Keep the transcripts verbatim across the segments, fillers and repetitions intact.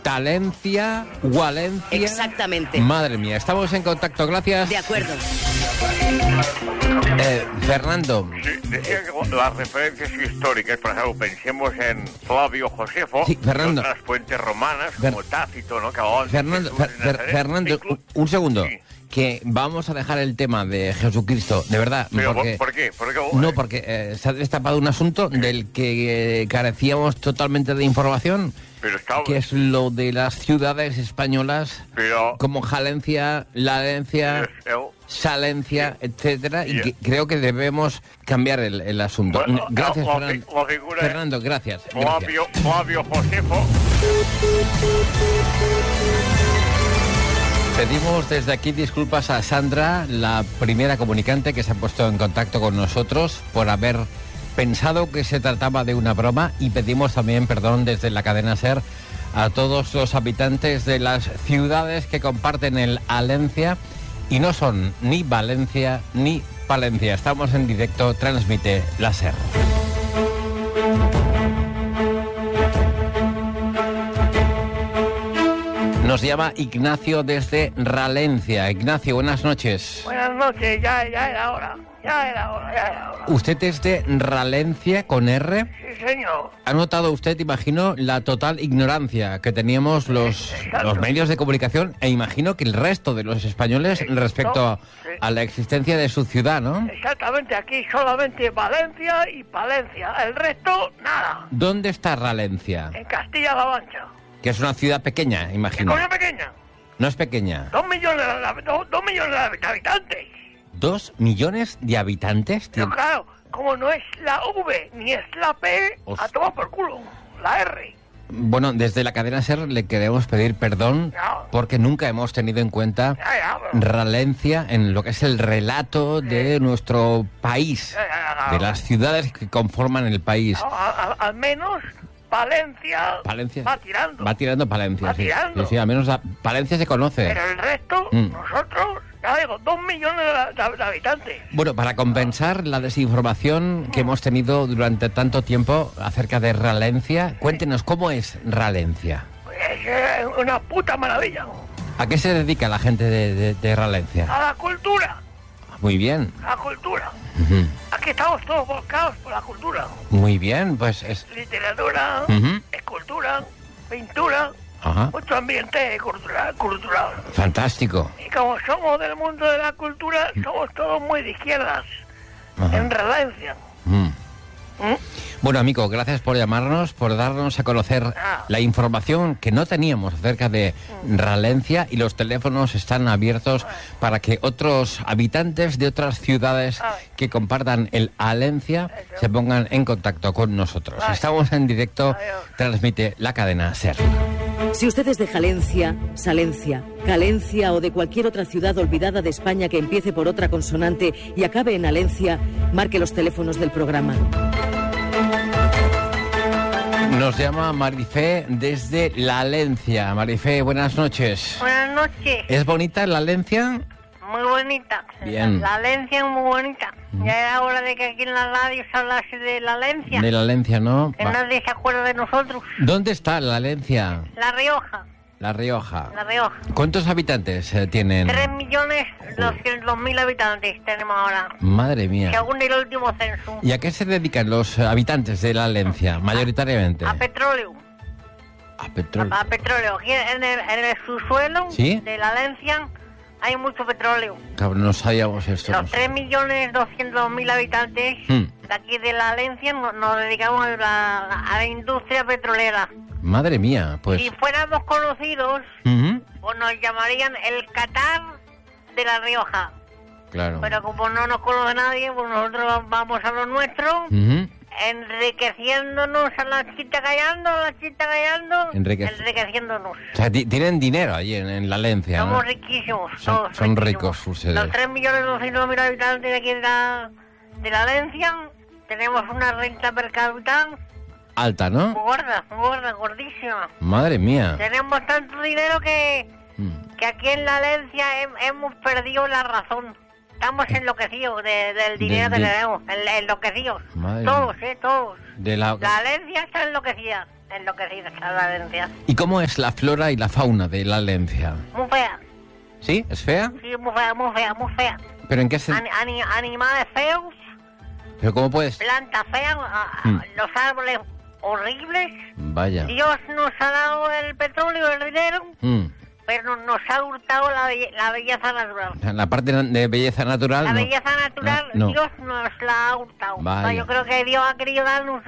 Talencia, Valencia. Exactamente. Madre mía, estamos en contacto, gracias. De acuerdo. Eh, Fernando. Sí, decía que las referencias históricas, por ejemplo, pensemos en Flavio Josefo, Sí, Fernando. y otras fuentes romanas, Fer como Tácito, ¿no? Que hablaban de Fernando, Jesús Fer- de Fer- Nazaret, Fernando, incluso- un, un segundo. Sí. Que vamos a dejar el tema de Jesucristo, de verdad. Pero, porque, ¿por qué? ¿Por qué? No, porque eh, se ha destapado un asunto del que eh, carecíamos totalmente de información, Pero está... que es lo de las ciudades españolas Pero... como Jalencia, Lalencia, es el- Salencia, etcétera, y Yeah. que creo que debemos cambiar el, el asunto. Bueno, Gracias, la- la Fernando. fi- la figura es- Fernando, gracias. gracias. Flavio, Flavio Josefo. Pedimos desde aquí disculpas a Sandra, la primera comunicante que se ha puesto en contacto con nosotros por haber pensado que se trataba de una broma, y pedimos también perdón desde la cadena SER a todos los habitantes de las ciudades que comparten el Alencia y no son ni Valencia ni Palencia. Estamos en directo, transmite la SER. Nos llama Ignacio desde Ralencia. Ignacio, buenas noches. Buenas noches, ya, ya era hora, ya era hora, ya era hora. ¿Usted es de Ralencia con R? Sí, señor. ¿Ha notado usted, imagino, la total ignorancia que teníamos los, Exacto. los medios de comunicación e imagino que el resto de los españoles Exacto. respecto Sí. a la existencia de su ciudad, ¿no? Exactamente, aquí solamente Valencia y Palencia, el resto, nada. ¿Dónde está Ralencia? En Castilla-La Mancha. Que es una ciudad pequeña, ¿Qué imagino. cosa pequeña? No es pequeña. Dos millones de, dos, dos millones de habitantes. ¿Dos millones de habitantes? Pero tiene- claro, como no es la V ni es la P, Os- a tomar por culo. La R. Bueno, desde la cadena SER le queremos pedir perdón Ya. porque nunca hemos tenido en cuenta Ya, ya, pero- Ralencia en lo que es el relato de nuestro país, Ya, ya, ya, de ya. las ciudades que conforman el país. A- a- al menos Palencia, Palencia va tirando. Va tirando Palencia, Va sí. tirando. Sí, sí, al menos la- Palencia se conoce. Pero el resto, Mm. nosotros, ya digo, dos millones de, de- de habitantes. Bueno, para compensar la desinformación que hemos tenido durante tanto tiempo acerca de Ralencia, cuéntenos cómo es Ralencia. Es eh, una puta maravilla. ¿A qué se dedica la gente de, de- de Ralencia? A la cultura, Muy bien. a la cultura. Ujú. Aquí estamos todos volcados por la cultura. Muy bien, pues es... Literatura, Ujú. escultura, pintura, Ajá. mucho ambiente cultural, cultural. Fantástico. Y como somos del mundo de la cultura, somos todos muy de izquierdas, Ajá. en Ralencia. Mm. ¿Mm? Bueno, amigo, gracias por llamarnos, por darnos a conocer Ah. la información que no teníamos acerca de Ralencia, y los teléfonos están abiertos para que otros habitantes de otras ciudades Ay. que compartan el Alencia Eso. se pongan en contacto con nosotros. Ay. Estamos en directo, Adiós. transmite la cadena SER. Si usted es de Jalencia, Salencia, Calencia o de cualquier otra ciudad olvidada de España que empiece por otra consonante y acabe en Alencia, marque los teléfonos del programa. Nos llama Marifé desde La Alencia. Marifé, buenas noches. Buenas noches. ¿Es bonita La Alencia? Muy bonita. Bien. La Alencia es muy bonita. Ya era hora de que aquí en la radio se hablase de la Alencia. De La Alencia, ¿no? Que Va. nadie se acuerda de nosotros. ¿Dónde está La Alencia? La Rioja. La Rioja. La Rioja. ¿Cuántos habitantes eh, tienen? Tres millones doscientos mil habitantes tenemos ahora. Madre mía. Según el último censo. ¿Y a qué se dedican los habitantes de La Alencia, mayoritariamente? A petróleo. A petróleo. A petróleo. Aquí en el, en el subsuelo ¿Sí? de la Alencia hay mucho petróleo. Cabrón, no sabíamos esto. Los tres millones doscientos mil habitantes Hmm. de aquí de la Alencia nos, nos dedicamos a la, a la industria petrolera. Madre mía, pues... Si fuéramos conocidos, Ujú, pues nos llamarían el Qatar de La Rioja. claro. Pero como no nos conoce nadie, pues nosotros vamos a lo nuestro, Ujú. enriqueciéndonos a la chita callando, a la chita callando, Enriquec- enriqueciéndonos. O sea, ti- tienen dinero allí en, en La Alencia, ¿no? Somos riquísimos, Son- todos son riquísimos. ricos ustedes. Los tres millones doscientos mil habitantes de aquí de la, de la Alencia tenemos una renta per cápita Alta, muy ¿no? gorda, muy gorda, gordísima. Madre mía. Tenemos tanto dinero que, Mm. que aquí en la Alencia hem- hemos perdido la razón. Estamos enloquecidos de- del dinero De- que de- tenemos, en- enloquecidos. Madre Todos, eh, todos. De la... La Alencia está enloquecida. enloquecida está la Valencia. ¿Y cómo es la flora y la fauna de la Valencia? Muy fea. ¿Sí? ¿Es fea? Sí, muy fea, muy fea, muy fea. ¿Pero en qué se...? Ani- ani- animales feos, ¿Pero cómo puedes...? plantas feas, a- a- Mm. los árboles horribles. Vaya. Dios nos ha dado el petróleo, el dinero, Mm. pero no- nos ha hurtado la, belle- la belleza natural. La parte de belleza natural... La no. belleza natural, No, no. Dios nos la ha hurtado. Vaya. O sea, yo creo que Dios ha querido darnos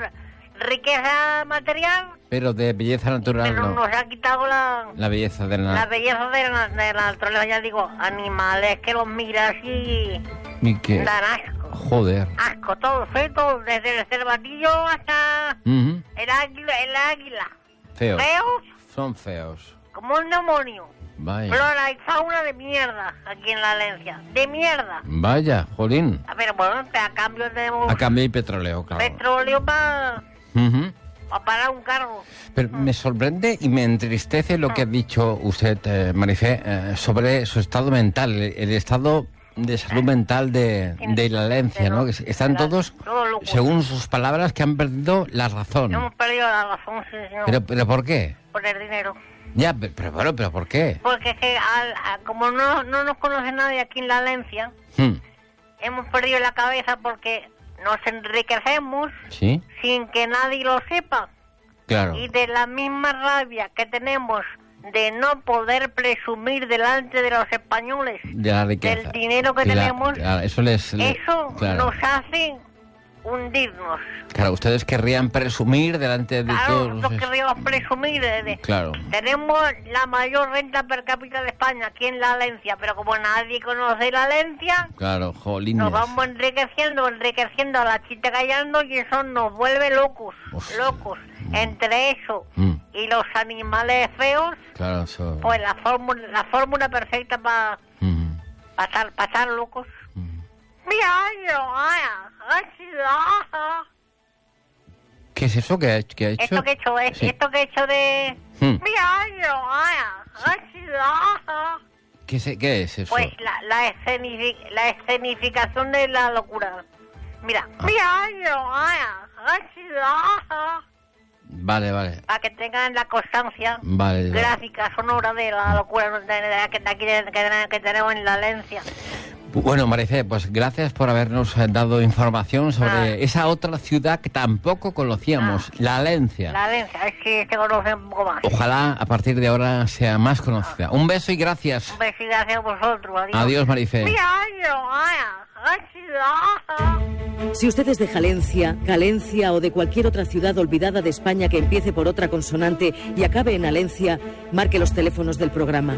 riqueza material, Pero de belleza natural pero no. nos ha quitado la, La belleza de la... la belleza de la, de la naturaleza. Ya digo, animales que los miras y ¿Y qué? dan asco. Joder. Asco, todo feto, desde el cervatillo hasta Ujú. el águila, el águila. Feos. Feos Son feos. como un demonio. Vaya. Flora y fauna de mierda aquí en la Valencia. De mierda. Vaya, jolín. A ver, bueno, a cambio tenemos A cambio hay petróleo, claro. petróleo para Ujú. parar un carro. Pero me sorprende y me entristece lo que ha dicho usted, eh, Marifé, eh, sobre su estado mental, el, el estado de salud mental de, de la Valencia, ¿no? Que están todos, Todos locos. según sus palabras, que han perdido la razón. Hemos perdido la razón, sí, señor, Pero, pero ¿por qué? por el dinero. Ya, pe- pero bueno, pero ¿por qué? Porque es que al- a- como no, no nos conoce nadie aquí en la Valencia, Hmm. hemos perdido la cabeza porque nos enriquecemos ¿Sí? sin que nadie lo sepa. Claro. Y de la misma rabia que tenemos de no poder presumir delante de los españoles De la riqueza. del dinero que Y la- tenemos, claro, eso les... le- eso claro. nos hace hundirnos. Claro, ustedes querrían presumir delante de Claro, todos nosotros los... querríamos presumir de, de- Claro. Tenemos la mayor renta per cápita de España aquí en la Valencia, pero como nadie conoce la Valencia, Claro, jolines. nos vamos enriqueciendo, enriqueciendo a la chita callando y eso nos vuelve locos, Uf. locos. Entre eso Mm. y los animales feos, Claro, eso... pues la fórmula, la fórmula perfecta para Mm. pasar, pasar locos. Mm. Mira, yo, ay, ay, sí, ah, ¿Qué es eso que ha hecho? Que ha hecho? esto que he hecho, es, Sí. esto que he hecho de... Hmm. Mira, yo, ay, ay, sí, ah, ¿Qué, se- qué es eso? Pues la, la, escenifi- la escenificación de la locura. Mira, Ah. mira, yo, ay, ay, sí, ah, Vale, vale. para que tengan la constancia Vale, vale. gráfica, sonora de la locura de, de- de- que, de aquí de- que, que tenemos en la Valencia. Bueno, Maricé, pues gracias por habernos eh, dado información sobre Ah. esa otra ciudad que tampoco conocíamos, la Valencia. La Valencia, es que se conoce un poco más. Ojalá a partir de ahora sea más conocida. Un beso y gracias. Un beso y gracias a vosotros. Adiós. Adiós, Maricé. Mira, yo, ay, ay, sí, ah. Si usted es de Jalencia, Calencia o de cualquier otra ciudad olvidada de España que empiece por otra consonante y acabe en Alencia, marque los teléfonos del programa.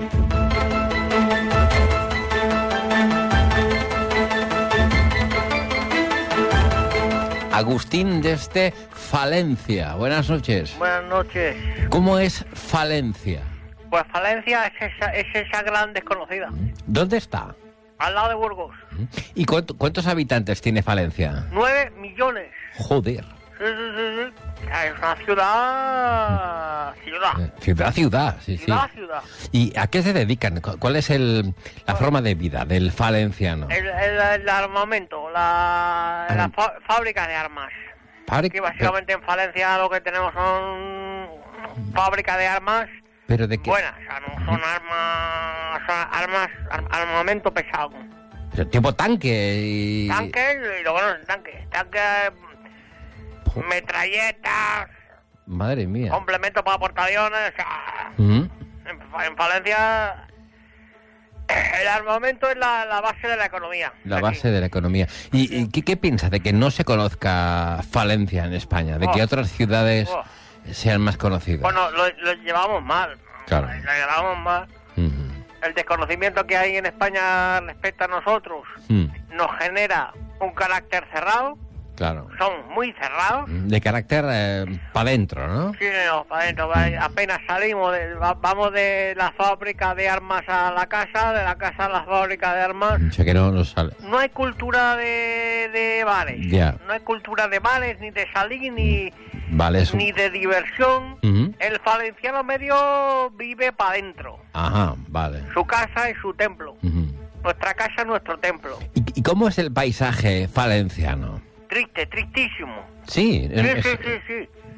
Agustín desde Falencia. Buenas noches. Buenas noches. ¿Cómo es Falencia? Pues Valencia es esa, es esa gran desconocida, ¿Dónde está? al lado de Burgos. ¿Y cuánto- cuántos habitantes tiene Falencia? Nueve millones. Joder. Sí, sí, sí, sí. Es una ciudad... Ciudad. Eh, Ciudad, ciudad, sí, sí. Ciudad, ciudad. ¿Y a qué se dedican? ¿Cu- ¿Cuál es el, la forma de vida del valenciano? El, el, el armamento, la, la fa- fábrica de armas. Fábrica- Aquí básicamente en Valencia lo que tenemos son fábrica de armas ¿Pero de qué? buenas, o sea, no son armas, son armas, ar- armamento pesado. Pero tipo tanque y... Tanques y lo bueno es tanques, tanques, metralletas, Madre mía. complementos para portaaviones, o sea, Ujú. en, en Valencia el armamento es la, la base de la economía. La aquí. base de la economía. ¿Y, y qué, qué piensa de que no se conozca Valencia en España? ¿De que Oh. otras ciudades Oh. sean más conocidas? Bueno, lo, lo llevamos mal. Claro. Lo llevamos mal. Ujú. El desconocimiento que hay en España respecto a nosotros Mm, nos genera un carácter cerrado. claro. Son muy cerrados. De carácter para adentro, ¿no? Sí, no, para adentro. va- Apenas salimos, de- va- vamos de la fábrica de armas a la casa, de la casa a la fábrica de armas. O sea que no nos sale. No hay cultura de, de bares. Ya. No hay cultura de bares, ni de salir, ni, Vale, eso. ni de diversión. Ujú. El valenciano medio vive para adentro. Ajá, vale. Su casa es su templo. Ujú. Nuestra casa es nuestro templo. ¿Y, y cómo es el paisaje valenciano? Triste, tristísimo. Sí, Sí, es- sí, sí, sí.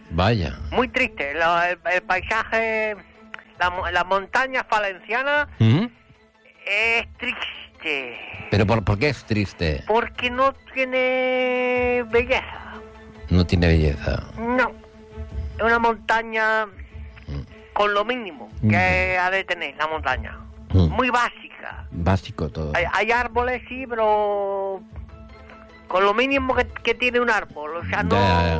Vaya. Muy triste. La- el, el paisaje, la, mo- la montaña valenciana ¿Mm? es triste. ¿Pero por, por qué es triste? Porque no tiene belleza. No tiene belleza. No. Es una montaña con lo mínimo que ha de tener la montaña. Mm. Muy básica. Básico todo. Hay, hay árboles, sí, pero con lo mínimo que, que tiene un árbol. O sea, no... Ya,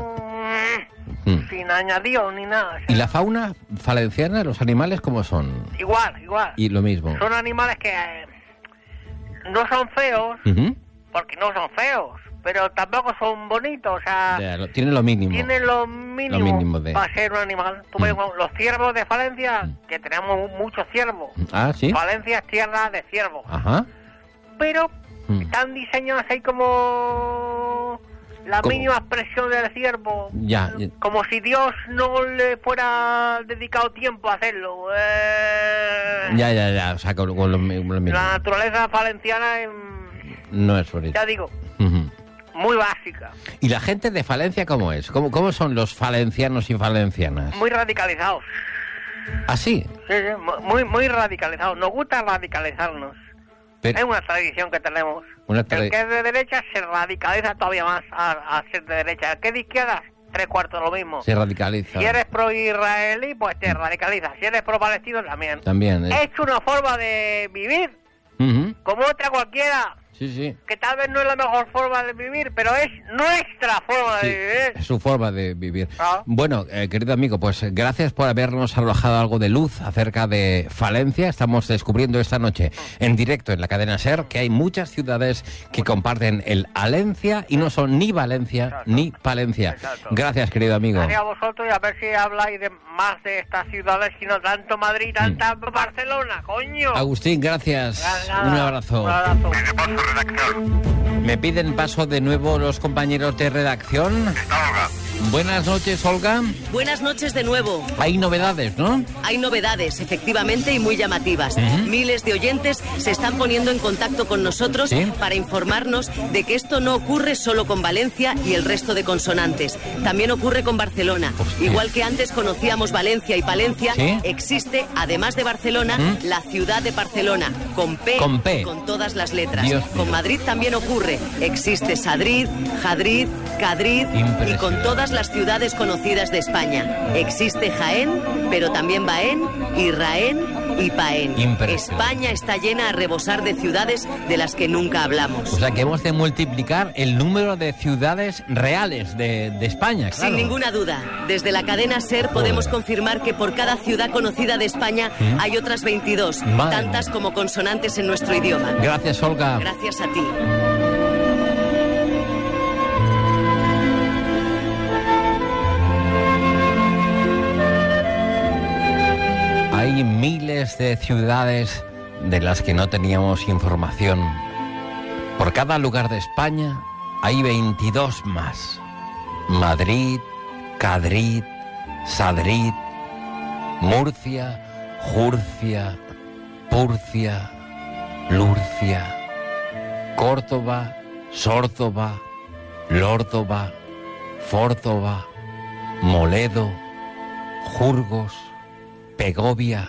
Mm. Sin añadido ni nada. o sea, ¿Y la fauna valenciana, los animales, cómo son? Igual, igual. Y lo mismo. Son animales que eh, no son feos, Ujú. porque no son feos, pero tampoco son bonitos. O sea, Ya, lo- tienen lo mínimo. tienen lo mínimo, Lo mínimo de- para ser un animal. Tú Mm. ves, los ciervos de Valencia, que tenemos muchos ciervos. Ah, ¿sí? Valencia es tierra de ciervos. Ajá. Pero Mm. están diseñados ahí como la ¿Cómo? mínima expresión del ciervo. Ya, ya. Como si Dios no le fuera dedicado tiempo a hacerlo. Eh, Ya, ya, ya. O sea, con, con lo, mi- lo mismo. La naturaleza valenciana es, No es bonito. ya digo, Ujú. muy básica, ¿Y la gente de Valencia cómo es? ¿Cómo, cómo son los valencianos y valencianas? muy radicalizados. ¿Ah, sí? Sí, sí, mu- muy, muy radicalizados. Nos gusta radicalizarnos. Pero- Es una tradición que tenemos. Una El tradi- que es de derecha se radicaliza todavía más a, a ser de derecha. El que es de izquierda, tres cuartos lo mismo. Se radicaliza. Si eres pro-israelí, pues te radicalizas. Si eres pro-palestino, también. También, ¿eh? Es una forma de vivir, Ujú. como otra cualquiera, Sí, sí. que tal vez no es la mejor forma de vivir, pero es nuestra forma Sí, de vivir. es su forma de vivir. Ah. Bueno, eh, querido amigo, pues eh, gracias por habernos arrojado algo de luz acerca de Valencia. Estamos descubriendo esta noche en directo en la cadena SER que hay muchas ciudades que comparten el Alencia y no son ni Valencia Exacto. ni Palencia. Exacto. Gracias, querido amigo. Gracias a vosotros y a ver si habláis de más de estas ciudades, sino tanto Madrid, tanta Barcelona, coño. Agustín, gracias. Nada, Un abrazo. Un abrazo. Pide paso, redacción. Me piden paso de nuevo los compañeros de redacción. Está Olga. Buenas noches, Olga. Buenas noches de nuevo. Hay novedades, ¿no? Hay novedades, efectivamente, y muy llamativas. Miles de oyentes se están poniendo en contacto con nosotros ¿Sí? para informarnos de que esto no ocurre solo con Valencia y el resto de consonantes. También ocurre con Barcelona. Hostia. Igual que antes conocíamos Valencia y Palencia, ¿Sí? existe, además de Barcelona, ¿Mm? la ciudad de Barcelona, con P, Con P. con todas las letras. Dios con mío. Madrid también ocurre. Existe Sadrid, Jadrid, Cadrid y Impresionante. con todas las ciudades conocidas de España. Existe Jaén, pero también Baén, Israén y Paén. Impresionante. España está llena a rebosar de ciudades de las que nunca hablamos. O sea que hemos de multiplicar el número de ciudades reales de, de España, claro. Sin ninguna duda, desde la cadena SER podemos Joder. confirmar que por cada ciudad conocida de España ¿Mm? hay otras veintidós, Madre tantas mía. como consonantes en nuestro idioma. Gracias, Olga. Gracias a ti. Hay miles de ciudades de las que no teníamos información. Por cada lugar de España hay veintidós más. Madrid, Cadrid, Sadrid, Murcia, Jurcia, Purcia, Lurcia, Córdoba, Sórdoba, Lórdoba, Fórdoba, Moledo, Jurgos, Pegovia.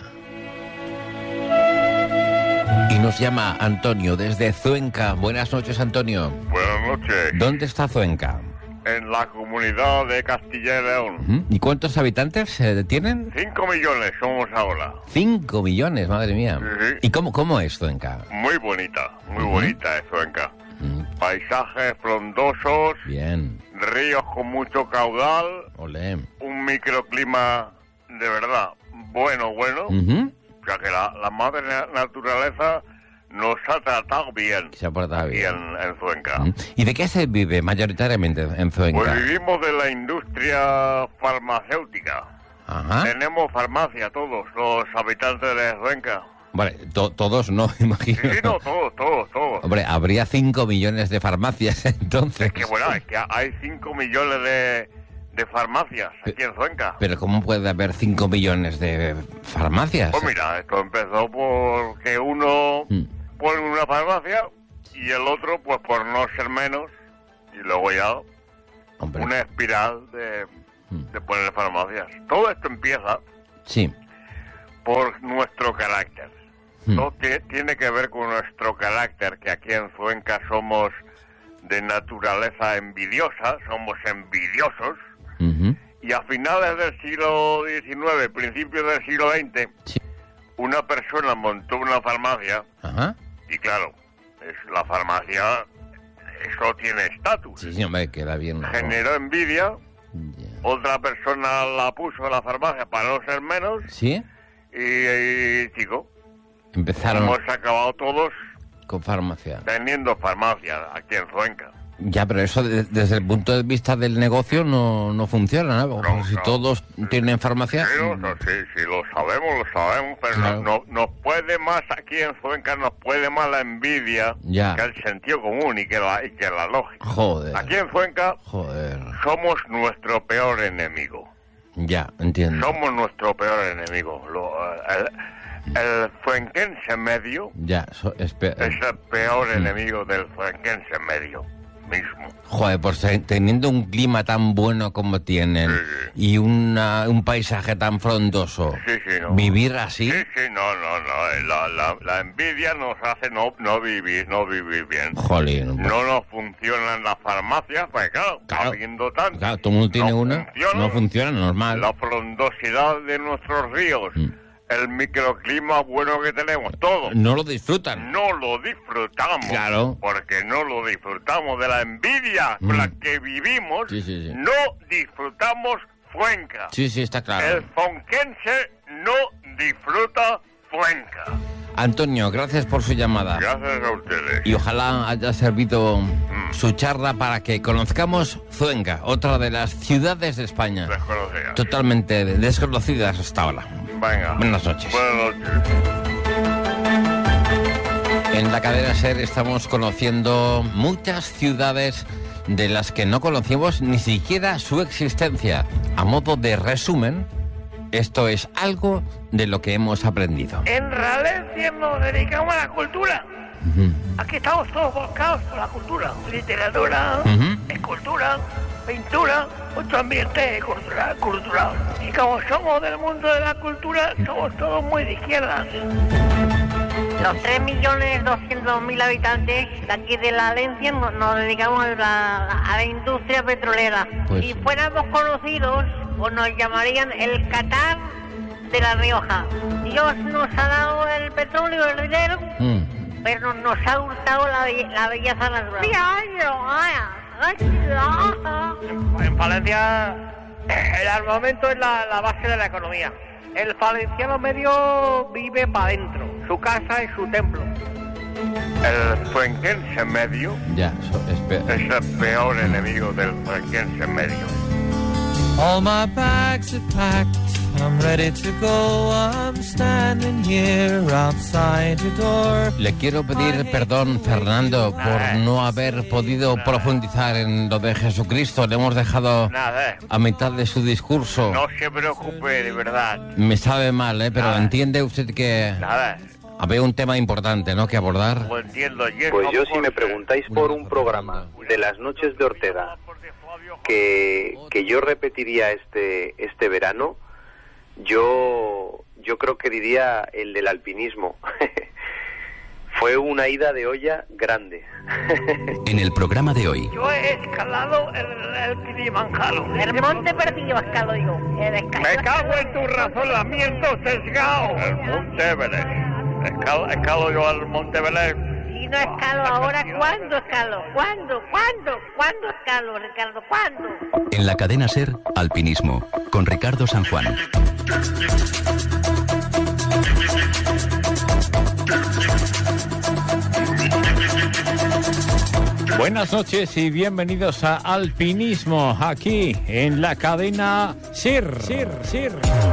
Y nos llama Antonio desde Cuenca. Buenas noches, Antonio. Buenas noches. ¿Dónde está Cuenca? En la comunidad de Castilla y León. Ujú. ¿Y cuántos habitantes eh, tienen? Cinco millones somos ahora. Cinco millones, madre mía. Sí, sí. ¿Y cómo, cómo es Cuenca? Muy bonita, muy Ujú. bonita es Cuenca. Mm, Paisajes frondosos, Bien, ríos con mucho caudal, olé. un microclima de verdad bueno, bueno. Ujú. O sea que la, la madre na- naturaleza nos ha tratado bien Se ha portado aquí bien. en, en Cuenca. Mm. ¿Y de qué se vive mayoritariamente en Cuenca? Pues vivimos de la industria farmacéutica. Ajá. Tenemos farmacia todos los habitantes de Cuenca. Vale, to- todos no, imagino. Sí, sí, no, todos, todos, todos. Hombre, habría cinco millones de farmacias entonces. Que bueno, es que hay cinco millones de, de farmacias aquí en Cuenca. Pero ¿cómo puede haber cinco millones de farmacias? Pues mira, esto empezó porque uno Mm. pone una farmacia y el otro pues por no ser menos y luego ya Hombre, una espiral de, de poner farmacias. Todo esto empieza Sí. por nuestro carácter. Hmm. Todo t- tiene que ver con nuestro carácter, que aquí en Cuenca somos de naturaleza envidiosa, somos envidiosos, Ujú. y a finales del siglo diecinueve, principios del siglo veinte, Sí. una persona montó una farmacia, Ajá. y claro, es la farmacia, eso tiene estatus. Sí, sí, hombre, queda bien. ¿no? Generó envidia, Ya. otra persona la puso a la farmacia para no ser menos, ¿Sí? y, y chico, Empezaron hemos acabado todos con farmacia. teniendo farmacia aquí en Cuenca. Ya, pero eso de- desde el punto de vista del negocio no, no funciona, ¿no? Porque No, si no. todos tienen farmacia... Sí, lo, sí, sí, lo sabemos, lo sabemos, pero Claro. no, no- nos puede más aquí en Cuenca, nos puede más la envidia Ya. que el sentido común y que la, y que la lógica. Joder. Aquí en Cuenca Joder. somos nuestro peor enemigo. Ya, entiendo. Somos nuestro peor enemigo. Lo, el, el fuenquense medio Ya, so- espe- es el peor Mm. enemigo del fuenquense medio mismo. Joder, pues te- teniendo un clima tan bueno como tienen Sí, sí. y una, un paisaje tan frondoso, Sí, sí, no. vivir así... Sí, sí, no, no, no. La, la, la envidia nos hace no, no vivir, no vivir bien. Jolín. No nos funcionan las farmacias, pues claro, Claro. habiendo tanto. Claro, todo el mundo tiene no una, funciona. no funciona, normal. La frondosidad de nuestros ríos, Mm. el microclima bueno que tenemos, todo. No lo disfrutan. No lo disfrutamos. Claro. Porque no lo disfrutamos de la envidia con Mm. la que vivimos. Sí, sí, sí. No disfrutamos Cuenca. Sí, sí, está claro. El fonquense no disfruta Cuenca. Antonio, gracias por su llamada. Gracias a ustedes. Y ojalá haya servido su charla para que conozcamos Cuenca, otra de las ciudades de España, Desconocida. totalmente desconocidas hasta ahora. Venga. Buenas noches. Buenas noches. En la cadena SER estamos conociendo muchas ciudades de las que no conocíamos ni siquiera su existencia. A modo de resumen, esto es algo de lo que hemos aprendido. En Ralencia nos dedicamos a la cultura. Aquí estamos todos volcados por la cultura. Literatura, Ujú. escultura, pintura, mucho ambiente cultural, cultural. Y como somos del mundo de la cultura, somos todos muy de izquierda. Los tres millones doscientos mil habitantes de aquí de la Valencia nos, nos dedicamos a la, a la industria petrolera. Pues- Si fuéramos conocidos, pues nos llamarían el Qatar de La Rioja. Dios nos ha dado el petróleo, el dinero, Mm. pero nos ha hurtado la, be- la belleza natural. En Valencia el armamento es la, la base de la economía. El valenciano medio vive para adentro. Su casa es su templo. El fuenquense medio Ya, so- espe- es el peor enemigo del fuenquense medio. All my bags are packed, I'm ready to go. I'm standing here outside your door. Le quiero pedir perdón, Fernando, por no haber podido profundizar en lo de Jesucristo. Le hemos dejado Nada, eh. a mitad de su discurso. No se preocupe, de verdad. Me sabe mal, ¿eh? Pero Nada. entiende usted que Nada, había un tema importante, ¿no?, que abordar. lo entiendo. Y eso Pues yo, si por me ser- preguntáis por un programa de las noches de Ortega que, que yo repetiría este este verano, yo yo creo que diría el del alpinismo. Fue una ida de olla grande. En el programa de hoy, Yo he escalado el, el Kilimanjaro. El monte perdido escalo yo. El escalo- Me cago en tu razonamiento sesgado. El Monte Everest. Escalo, escalo yo al Monte Everest. Si no escalo ahora, ¿cuándo escalo? ¿Cuándo? ¿Cuándo? ¿Cuándo escalo, Ricardo? ¿Cuándo? en la cadena SER, Alpinismo, con Ricardo San Juan. Buenas noches y bienvenidos a Alpinismo, aquí en la cadena SER. SER, SER.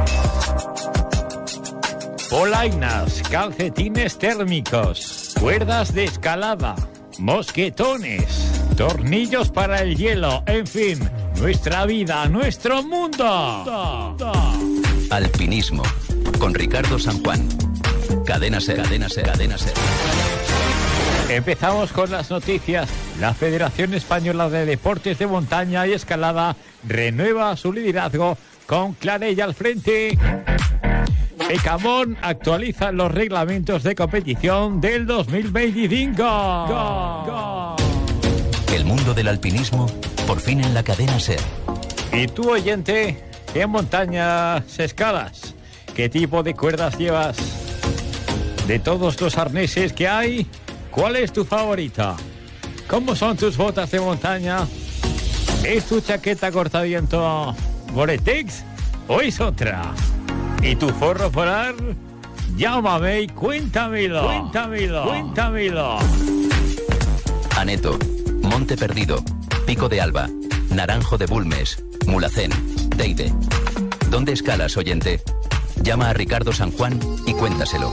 Polainas, calcetines térmicos, cuerdas de escalada, mosquetones, tornillos para el hielo, en fin, nuestra vida, nuestro mundo. Alpinismo, con Ricardo San Juan. Cadena SER, cadena SER, cadena SER. Empezamos con las noticias. La Federación Española de Deportes de Montaña y Escalada renueva su liderazgo con Clarella al frente. Ecamón actualiza los reglamentos de competición del dos mil veinticinco. Go, go. El mundo del alpinismo, por fin en la cadena SER. Y tú, oyente, ¿qué montañas escalas? ¿Qué tipo de cuerdas llevas? De todos los arneses que hay, ¿cuál es tu favorita? ¿Cómo son tus botas de montaña? ¿Es tu chaqueta cortaviento Gore-Tex o es otra? ¿Y tu forro polar? Llámame y cuéntamelo. Cuéntamelo. Cuéntamelo. Aneto, Monte Perdido, Pico de Alba, Naranjo de Bulmes, Mulhacén, Teide. ¿Dónde escalas, oyente? Llama a Ricardo San Juan y cuéntaselo.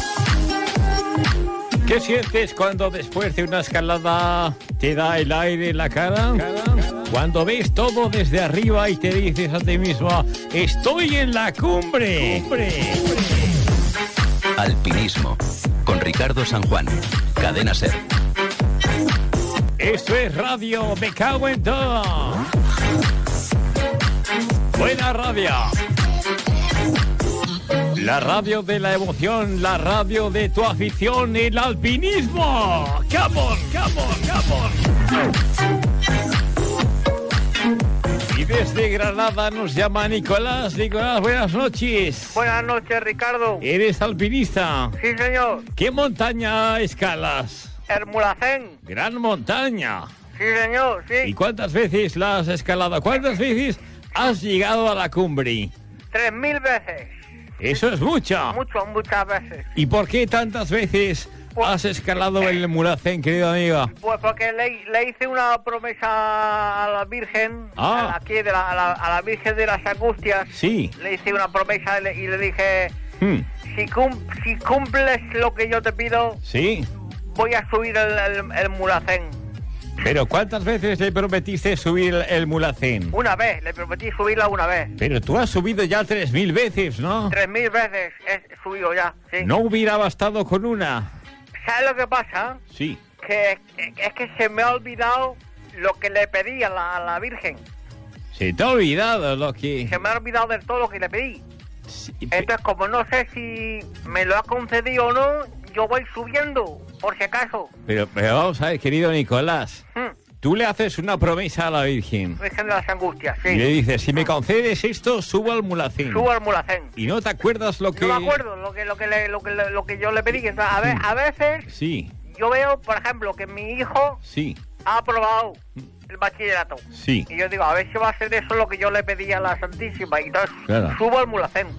¿Qué sientes cuando después de una escalada te da el aire en la cara? Cuando ves todo desde arriba y te dices a ti mismo, estoy en la cumbre. cumbre. Alpinismo, con Ricardo San Juan, cadena SER. Esto es radio, me cago en todo. Buena radio. La radio de la emoción, la radio de tu afición, el alpinismo. Come on, come on, come on. Y desde Granada nos llama Nicolás. Nicolás, buenas noches. Buenas noches, Ricardo. ¿Eres alpinista? Sí, señor. ¿Qué montaña escalas? El Mulhacén. Gran montaña. Sí, señor, sí. ¿Y cuántas veces la has escalado? ¿Cuántas veces has llegado a la cumbre? Tres mil veces. Eso es mucho. Mucho, muchas veces. ¿Y por qué tantas veces pues, has escalado el Mulhacén, querido amigo? Pues porque le, le hice una promesa a la Virgen, ah. a la, aquí de la, a, la, a la Virgen de las Angustias. Sí. Le hice una promesa y le, y le dije, hmm. si, cum, si cumples lo que yo te pido, sí, voy a subir el, el, el Mulhacén. ¿Pero cuántas veces le prometiste subir el, el Mulhacén? Una vez, le prometí subirla una vez. Pero tú has subido ya tres mil veces, ¿no? Tres mil veces he subido ya, sí. ¿No hubiera bastado con una? ¿Sabes lo que pasa? Sí. Que, que es que se me ha olvidado lo que le pedí a la, a la Virgen. ¿Se te ha olvidado lo que...? Se me ha olvidado de todo lo que le pedí. Sí, entonces, como no sé si me lo ha concedido o no, yo voy subiendo, por si acaso. Pero, pero vamos a ver, querido Nicolás. Hmm. Tú le haces una promesa a la Virgen. Virgen de las Angustias, sí. Y le dices, si me concedes esto, subo al Mulhacén. Subo al Mulhacén. ¿Y no te acuerdas lo que...? No me acuerdo lo que, lo que, le, lo que, lo que yo le pedí. Entonces, a, ver, a veces... Sí. Yo veo, por ejemplo, que mi hijo... Sí. Ha aprobado el bachillerato. Sí. Y yo digo, a ver si va a ser eso lo que yo le pedí a la Santísima. Y entonces claro. subo al Mulhacén.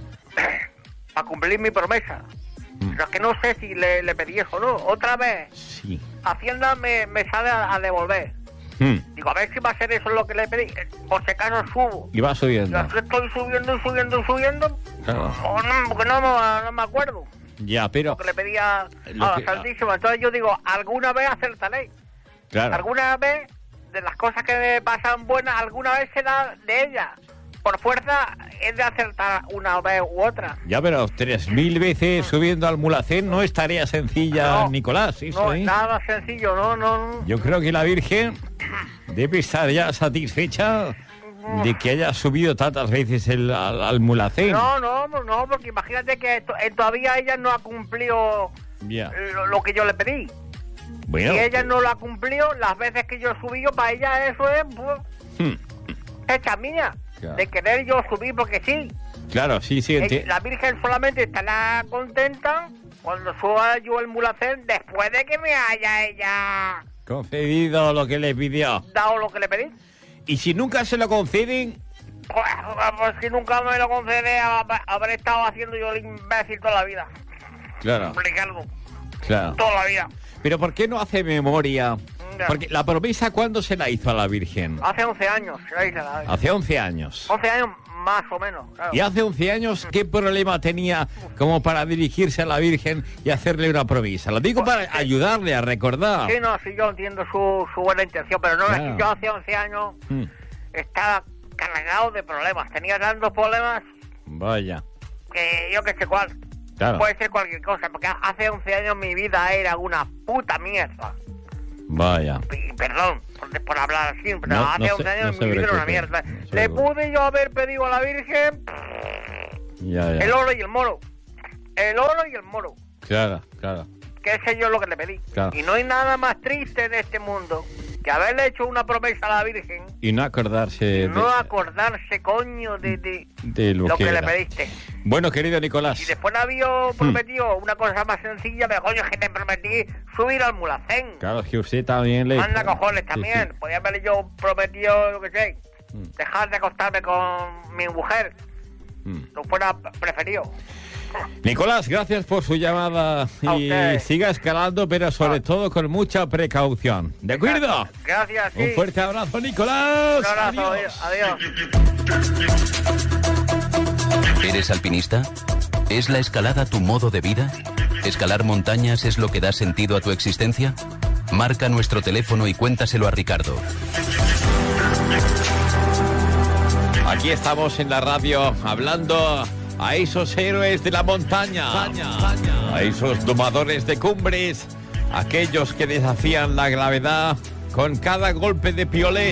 Para cumplir mi promesa. Mm. Pero es que no sé si le, le pedí eso o no. Otra vez, sí. Hacienda me, me sale a, a devolver. Mm. Digo, a ver si va a ser eso lo que le pedí. Por si acaso subo. Y va subiendo. Yo estoy subiendo y subiendo y subiendo. Claro. O no, porque no, no, no me acuerdo. Ya, pero... Lo que le pedía a la que... Santísima. Entonces yo digo, alguna vez acertaré. Claro. Alguna vez, de las cosas que me pasan buenas, alguna vez será de ella. Por fuerza es de acertar una vez u otra. Ya, pero tres mil veces subiendo al Mulhacén no es tarea sencilla, no, Nicolás. ¿Eso, no, eh? nada sencillo, no, no. Yo creo que la Virgen debe estar ya satisfecha de que haya subido tantas veces el, al, al Mulhacén. No, no, no, porque imagínate que to, eh, todavía ella no ha cumplido yeah. lo, lo que yo le pedí. Bueno, y ella no lo ha cumplido, las veces que yo he subido, para ella eso es pues, hmm. hecha mía. Claro. De querer yo subir porque sí. Claro, sí, sí. Eh, la Virgen solamente estará contenta cuando suba yo el Mulhacén después de que me haya ella... concedido lo que le pidió. Dado lo que le pedí. ¿Y si nunca se lo conceden? Pues, pues si nunca me lo concede, habré estado haciendo yo el imbécil toda la vida. Claro. Ricardo. Claro. Toda la vida. Pero ¿por qué no hace memoria? Ya. Porque la promesa, ¿cuándo se la hizo a la Virgen? Hace once años. Se la hizo a la Virgen. Hace once años. once años más o menos, claro. ¿Y hace once años qué problema tenía como para dirigirse a la Virgen y hacerle una promesa? Lo digo pues, para sí. ayudarle a recordar. Sí, no, sí, yo entiendo su, su buena intención, pero no claro. es que yo hace once años hmm. estaba cargado de problemas. Tenía tantos problemas... Vaya. Que yo que sé cuál. Claro. Puede ser cualquier cosa, porque hace once años mi vida era una puta mierda. Vaya. Y perdón por, por hablar así, pero No, hace no once se- años no se mi vida era una preocupe, mierda. no se Le preocupe. pude yo haber pedido a la Virgen Ya, ya. el oro y el moro. El oro y el moro. Claro, claro. Que sé yo lo que le pedí. Claro. Y no hay nada más triste en este mundo que haberle hecho una promesa a la Virgen Y no acordarse y de, no acordarse, coño, de, de de lo, lo que, que le era. pediste. Bueno, querido Nicolás. Y después no había prometido una cosa más sencilla, pero coño, es que te prometí subir al mulacén. Claro, que usted también le... Manda cojones Sí, también. sí. Podía haberle yo prometido, lo que sé, Mm. dejar de acostarme con mi mujer. Mm. Lo fuera preferido. Nicolás, gracias por su llamada A y usted. siga escalando, pero sobre todo con mucha precaución. ¿De acuerdo? Gracias, sí. Un fuerte abrazo, Nicolás. Un abrazo, Adiós. adiós. ¿Eres alpinista? ¿Es la escalada tu modo de vida? ¿Escalar montañas es lo que da sentido a tu existencia? Marca nuestro teléfono y cuéntaselo a Ricardo. Aquí estamos en la radio hablando a esos héroes de la montaña, a esos domadores de cumbres, aquellos que desafían la gravedad con cada golpe de piolet.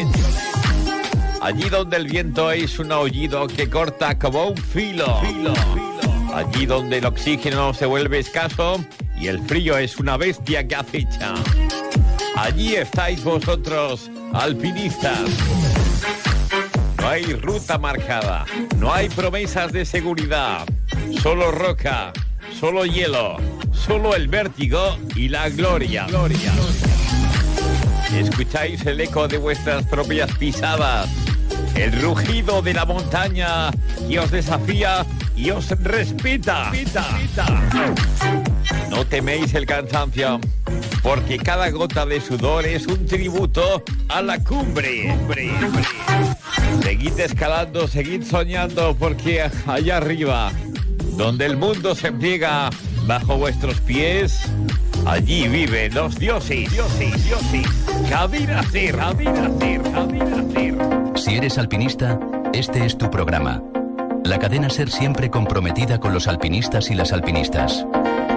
Allí donde el viento es un aullido que corta como un filo. Allí donde el oxígeno se vuelve escaso y el frío es una bestia que acecha. Allí estáis vosotros, alpinistas. No hay ruta marcada, no hay promesas de seguridad, solo roca, solo hielo, solo el vértigo y la gloria. gloria. Escucháis el eco de vuestras propias pisadas, el rugido de la montaña que os desafía y os respeta. No teméis el cansancio, porque cada gota de sudor es un tributo a la cumbre. Seguid escalando, seguid soñando, porque allá arriba, donde el mundo se pliega bajo vuestros pies, allí viven los dioses, dioses, dioses. Jadir Asir, Jadir Asir, Jadir Asir. Si eres alpinista, este es tu programa. La cadena SER siempre comprometida con los alpinistas y las alpinistas.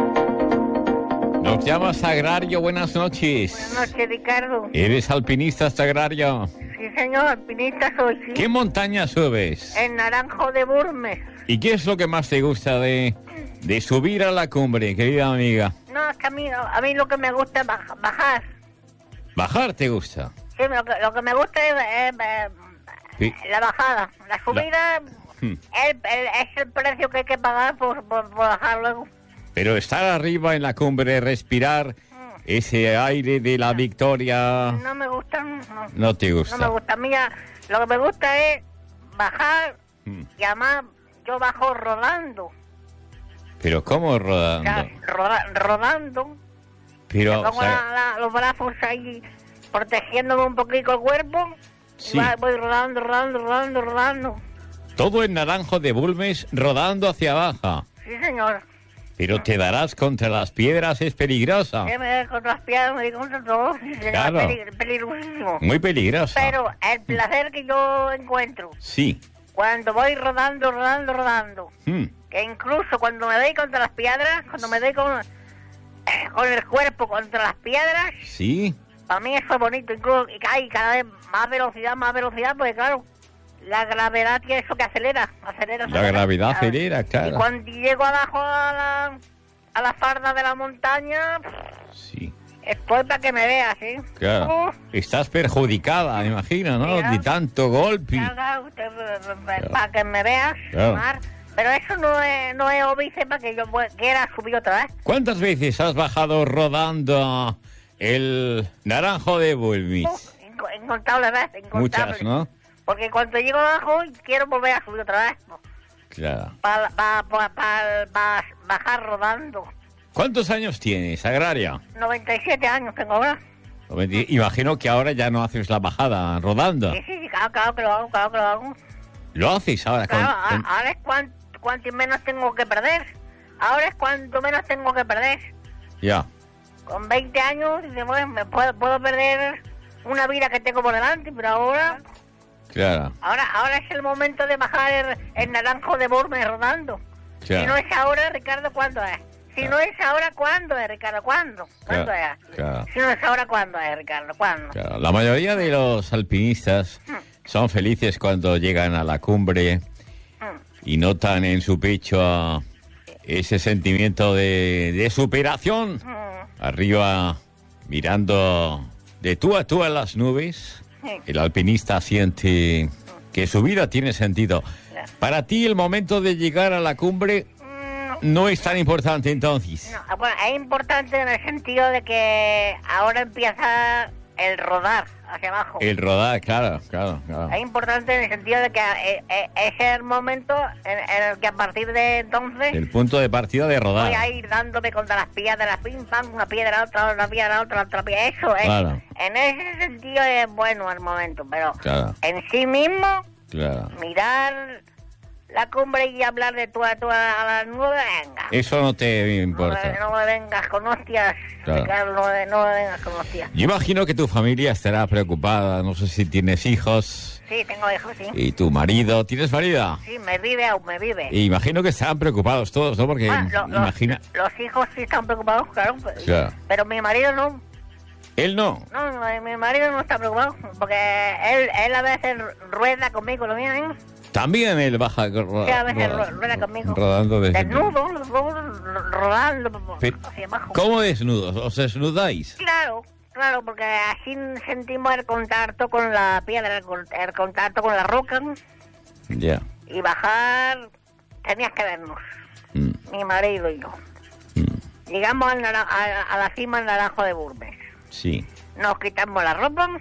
Nos llama Sagrario, buenas noches. Buenas noches, Ricardo. ¿Eres alpinista, Sagrario? Sí, señor, alpinista soy, sí. ¿Qué montaña subes? En Naranjo de Burmes. ¿Y qué es lo que más te gusta de, de subir a la cumbre, querida amiga? No, es que a mí, a mí lo que me gusta es baj- bajar. ¿Bajar te gusta? Sí, lo que, lo que me gusta es, eh, eh, Sí. la bajada. La subida Hmm. el- el- es el precio que hay que pagar por, por, por bajar luego. Pero estar arriba en la cumbre, respirar ese aire de la victoria, No me gusta, no. no te No me gusta. gusta. A mí ya- lo que me gusta es bajar Mm. y además yo bajo rodando. Pero ¿cómo O rodando? sea, roda- rodando. Pero, Me pongo o sea, la- la- los brazos ahí protegiéndome un poquito el cuerpo. Sí. Y va- voy rodando, rodando, rodando, rodando. todo en Naranjo de Bulmes rodando hacia abajo. Sí, señor. Pero te darás contra las piedras, es peligrosa. Que me doy contra las piedras, me doy contra todo. Sí, señor, Claro. peli- peligrosísimo. Muy peligrosa. Pero el placer que yo encuentro Sí. cuando voy rodando, rodando, rodando, Mm. que incluso cuando me doy contra las piedras, cuando me doy con, con el cuerpo contra las piedras, Sí. para mí eso es bonito. Incluso y hay cada vez más velocidad, más velocidad, porque claro, la gravedad tiene eso que acelera, acelera. La acelera. gravedad Claro. acelera, Y claro. cuando llego abajo a la, a la falda de la montaña, Sí. estoy para que me veas, ¿sí? Claro. Uh, Estás perjudicada, me imagino, ¿no? Sí, ¿no? De tanto golpe. para que me veas, Claro. Mar. Pero eso no es, no es óbice para que yo pue- quiera subir otra vez. ¿Cuántas veces has bajado rodando el Naranjo de Bulmes? Uf, inco- incontables veces, incontables. Muchas, ¿no? Porque cuando llego abajo quiero volver a subir otra vez. Claro. Para pa, pa, pa- pa- bajar rodando. ¿Cuántos años tienes, Agraria? noventa y siete años tengo ahora. Imagino que ahora ya no haces la bajada rodando. Sí, sí, sí, claro, claro que lo hago, claro que lo hago. Lo haces ahora con... Claro, a- con- ahora es cuanto, cuanto menos tengo que perder. Ahora es cuanto menos tengo que perder. Ya. Con veinte años, dice, bueno, me puedo, puedo perder una vida que tengo por delante, pero ahora, Claro. ahora, ahora es el momento de bajar el, el Naranjo de Burmes rodando. Si no es ahora, Ricardo, ¿cuándo es? Si no es ahora, ¿cuándo es, Ricardo? ¿Cuándo? ¿Cuándo Claro, es? claro. Si no es ahora, ¿cuándo es, Ricardo? ¿Cuándo? Claro, la mayoría de los alpinistas son felices cuando llegan a la cumbre y notan en su pecho ese sentimiento de, de superación. Arriba, mirando de tú a tú a las nubes, el alpinista siente que su vida tiene sentido. Para ti, el momento de llegar a la cumbre no es tan importante, entonces. No, bueno, es importante en el sentido de que ahora empieza el rodar hacia abajo. El rodar, claro, claro, claro. Es importante en el sentido de que eh, eh, ese es el momento en, en el que a partir de entonces El punto de partida de rodar. voy a ir dándome contra las piedras, pim, pam, una piedra, otra, una piedra, otra, otra piedra. Eso es. Claro. En ese sentido es bueno el momento, pero Claro, en sí mismo, claro. mirar la cumbre y hablar de tú a tú a las nueve, venga. Eso no te No me, importa. no me vengas con hostias, Claro. Ricardo, no, me- no me vengas con hostias. Yo imagino que tu familia estará preocupada. No sé si tienes hijos. Sí, tengo hijos, sí. ¿Y tu marido? ¿Tienes marido? Sí, me vive aún, me vive. Y imagino que estarán preocupados todos, ¿no? Porque Bueno, lo- los- imagina... Los hijos sí están preocupados, claro. pero- Claro. Pero mi marido no. Él no. No, no, mi marido no está preocupado. Porque él, él a veces rueda conmigo, ¿lo mío? ¿eh? También él baja ro- Sí, a veces ro- ro- rueda conmigo. rodando desde... Desnudo, los dos rodando Pero, hacia abajo. ¿cómo desnudos? ¿Os desnudáis? Claro, claro, porque así sentimos el contacto con la piedra, el, con- el contacto con la roca. Ya. Y bajar, tenías que vernos, Mm, mi marido y yo. mm, Llegamos al nara- a, a la cima del Naranjo de Bulnes. sí. Nos quitamos la ropa,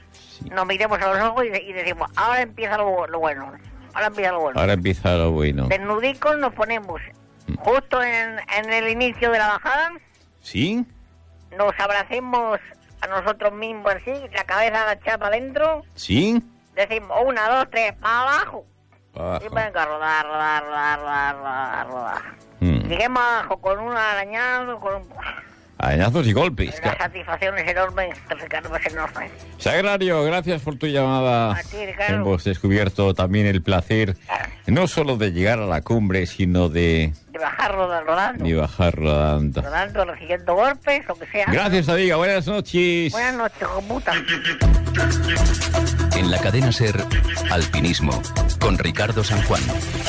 nos miremos a los ojos y, y decimos, ahora empieza lo, lo bueno, ahora empieza lo bueno. Ahora empieza lo bueno. Desnudicos nos ponemos justo en, en el inicio de la bajada, ¿Sí? nos abracemos a nosotros mismos así, la cabeza agachada para adentro, ¿Sí? decimos una, dos, tres, para abajo. Abajo. Y venga, rodar, rodar, rodar, rodar, rodar, rodar. Mm. Lleguemos abajo con un arañado, con un... Arañazos y golpes. La claro. satisfacción es enorme, Ricardo, es enorme. Sagrario, gracias por tu llamada. A ti, Ricardo. Hemos descubierto también el placer, no solo de llegar a la cumbre, sino de, De bajar rodando, rodando, de bajar rodando. rodando, recibiendo golpes, lo que sea. Gracias, amiga. Buenas noches. Buenas noches, hijo puta. En la cadena SER, Alpinismo, con Ricardo San Juan.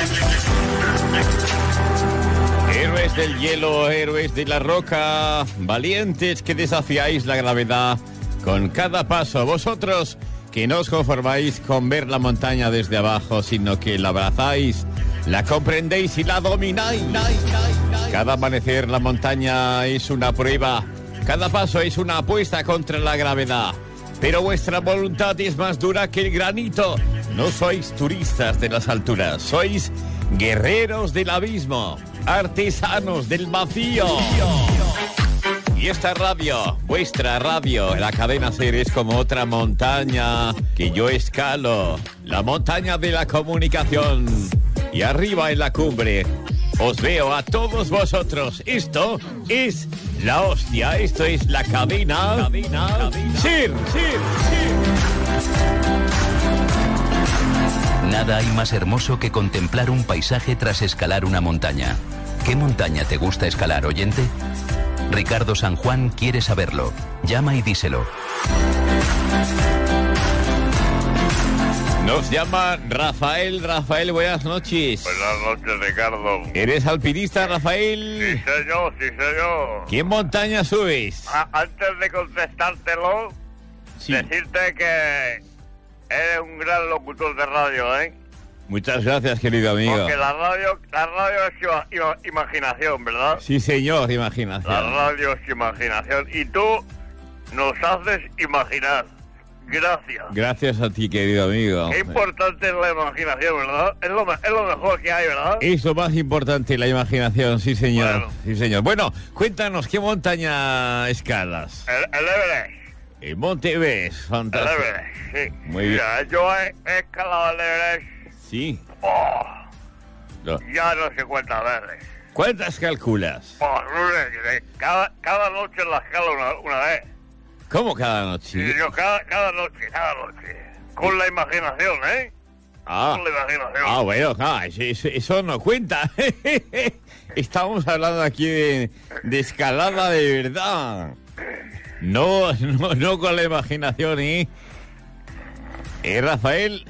Héroes del hielo, héroes de la roca, valientes que desafiáis la gravedad con cada paso. Vosotros que no os conformáis con ver la montaña desde abajo, sino que la abrazáis, la comprendéis y la domináis. Cada amanecer la montaña es una prueba, cada paso es una apuesta contra la gravedad. Pero vuestra voluntad es más dura que el granito. No sois turistas de las alturas, sois guerreros del abismo, artesanos del vacío. Y esta radio, vuestra radio, la cadena SER, es como otra montaña que yo escalo, la montaña de la comunicación. Y arriba en la cumbre os veo a todos vosotros. Esto es la hostia, esto es la cadena, cadena SER, SER, Nada hay más hermoso que contemplar un paisaje tras escalar una montaña. ¿Qué montaña te gusta escalar, oyente? Ricardo San Juan quiere saberlo. Llama y díselo. Nos llama Rafael. Rafael, buenas noches. Buenas noches, Ricardo. ¿Eres alpinista, Sí, Rafael? señor, sí, señor. ¿Qué montaña subes? A- antes de contestártelo, Sí. decirte que eres un gran locutor de radio, ¿eh? Muchas gracias, querido amigo. Porque la radio, la radio es ima- ima- imaginación, ¿verdad? Sí, señor, La imaginación. radio es imaginación y tú nos haces imaginar. Gracias. Gracias a ti, querido amigo. Qué importante es la imaginación, ¿verdad? Es lo, me- es lo mejor que hay, ¿verdad? Es lo más importante, la imaginación, sí, señor. Bueno. Sí, señor. Bueno, cuéntanos, ¿qué montaña escalas? El, el Everest. El Monte Everest, El fantástico. Everest, sí. Muy bien. Mira, yo he, he escalado el Everest, Sí. oh, Lo- ya no sé cuántas veces. ¿Cuántas calculas? Oh, no sé, cada, cada noche la escalo una, una vez. ¿Cómo cada noche? Sí, yo cada, cada noche, cada noche. Con la imaginación, ¿eh? Ah, con la imaginación. ah bueno, ah, eso, eso- eso no cuenta. Estamos hablando aquí de, de escalada de verdad. No, no, no con la imaginación, ¿eh? ¿Eh, Rafael?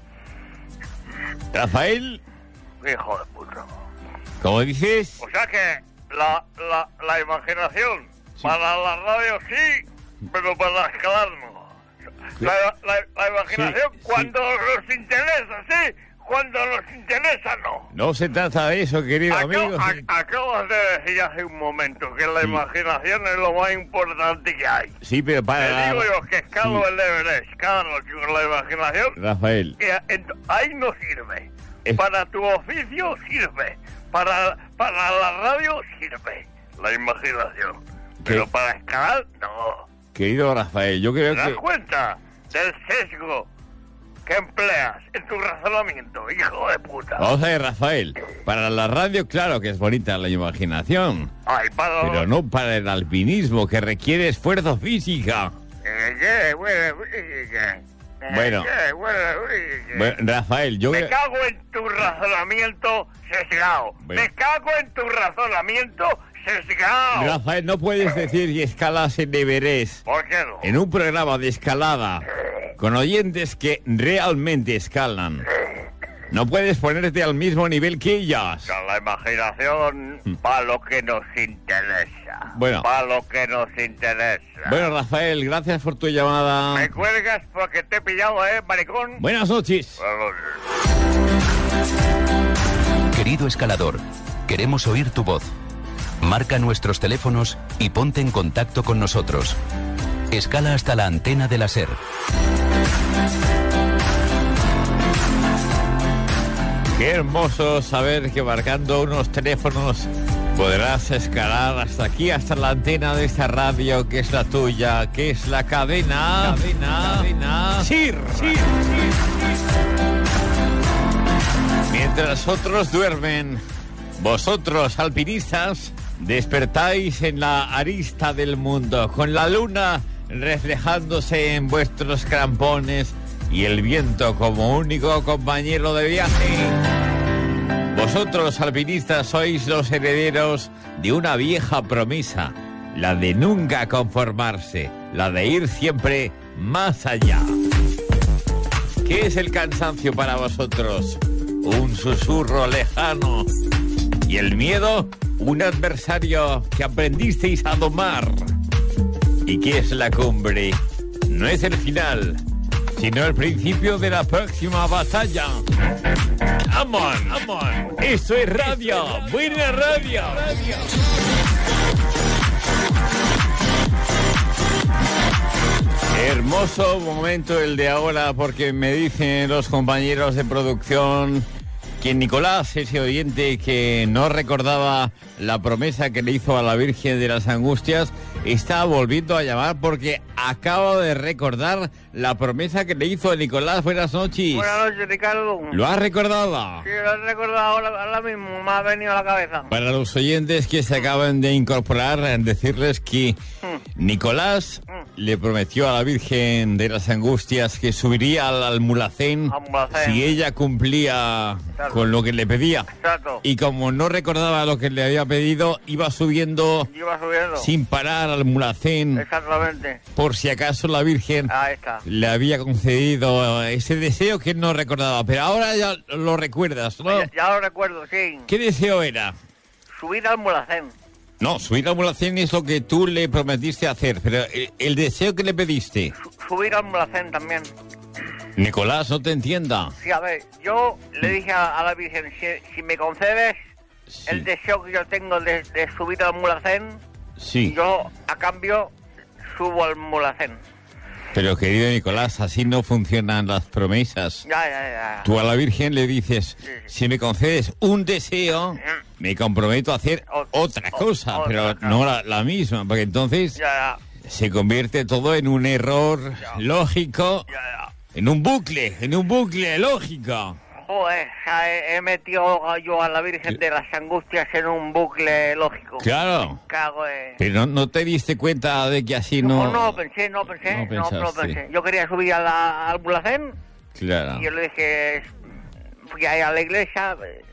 ¿Rafael? Hijo de puta. ¿Cómo dices? O sea que la, la, la imaginación para la radio sí, pero para escalar no. La, la, la imaginación Sí, sí. cuando nos interesa sí, cuando nos interesa no. No se trata de eso, querido Acabo- amigo. a- acabas de decir hace un momento que la Sí. imaginación es lo más importante que hay. Sí, pero Te para... digo yo que escalo Sí. el Everest cada noche con la imaginación. Rafael, Y ent- ahí no sirve. Es- Para tu oficio sirve. Para, para la radio sirve. La imaginación. Pero ¿Qué? para escalar, no. querido Rafael, yo creo ¿Te das que... cuenta del sesgo que empleas en tu razonamiento, hijo de puta? Vamos a ver, Rafael, para la radio claro que es bonita la imaginación, Ay, para... pero no para el alpinismo, que requiere esfuerzo físico. Eh, ¿qué? Bueno, eh, ¿qué? Eh, Bueno. ¿qué? Bueno, eh, ¿qué? Bueno, Rafael, yo... Me creo- cago en tu razonamiento sesgado. Bueno. Me cago en tu razonamiento sesgado. Rafael, no puedes decir que escalas en Everest ¿Por qué no? en un programa de escalada con oyentes que realmente escalan. No puedes ponerte al mismo nivel que ellas. Con la imaginación para lo que nos interesa. Bueno. Para lo que nos interesa. Bueno, Rafael, gracias por tu llamada. Me cuelgas porque te he pillado, ¿eh, maricón? Buenas noches. Querido escalador, queremos oír tu voz. Marca nuestros teléfonos y ponte en contacto con nosotros. Escala hasta la antena de la SER. Qué hermoso saber que marcando unos teléfonos podrás escalar hasta aquí, hasta la antena de esta radio que es la tuya, que es la cadena. Cadena. Cadena. SIR. SIR. Mientras otros duermen, vosotros, alpinistas, despertáis en la arista del mundo, con la luna reflejándose en vuestros crampones y el viento como único compañero de viaje. Vosotros, alpinistas, sois los herederos de una vieja promesa, la de nunca conformarse, la de ir siempre más allá. ¿Qué es el cansancio para vosotros? Un susurro lejano. ¿Y el miedo? Un adversario que aprendisteis a domar. ¿Y qué es la cumbre? No es el final, sino el principio de la próxima batalla. ¡Come on! ¡Come on! ¡Esto es radio! ¡Buena radio! Hermoso momento el de ahora, porque me dicen los compañeros de producción que Nicolás, ese oyente que no recordaba la promesa que le hizo a la Virgen de las Angustias, está volviendo a llamar porque acabo de recordar la promesa que le hizo a Nicolás. Buenas noches. Buenas noches, Ricardo. ¿Lo has recordado? Sí, lo he recordado ahora, ahora mismo, me ha venido a la cabeza. Para los oyentes que se acaban de incorporar, decirles que Nicolás le prometió a la Virgen de las Angustias que subiría al Almulacén Al Mulhacén. si ella cumplía Claro. con lo que le pedía. Exacto. Y como no recordaba lo que le había pedido, iba subiendo Yo iba subiendo. sin parar al Mulhacén, Exactamente. por si acaso la Virgen Ahí está. le había concedido ese deseo que él no recordaba. Pero ahora ya lo recuerdas, ¿no? Ya, ya lo recuerdo, sí. ¿Qué deseo era? Subir al Mulhacén. No, subir al Mulhacén es lo que tú le prometiste hacer, pero el, el deseo que le pediste. Su- subir al Mulhacén también. Nicolás, no te entienda. Sí, a ver, yo le dije a, a la Virgen, si, si me concedes Sí. el deseo que yo tengo de, de subir al Mulhacén, Sí, yo a cambio subo al Mulhacén. pero querido Nicolás, así no funcionan las promesas. Ya, ya, ya. Tú a la Virgen le dices, Sí. si me concedes un deseo, me comprometo a hacer O- otra o- cosa, otra, pero claro. no la, la misma, porque entonces Ya, se convierte todo en un error lógico, ya, ya. en un bucle, en un bucle lógico. Joder, ya he, he metido yo a la Virgen de las Angustias en un bucle lógico. Claro. Cago en... Pero no, no te diste cuenta de que así No, no... no, pensé, no pensé, No no, no, pensaste. pensé. Yo quería subir a la, al Mulhacén Claro. y yo le dije, fui ahí a la iglesia,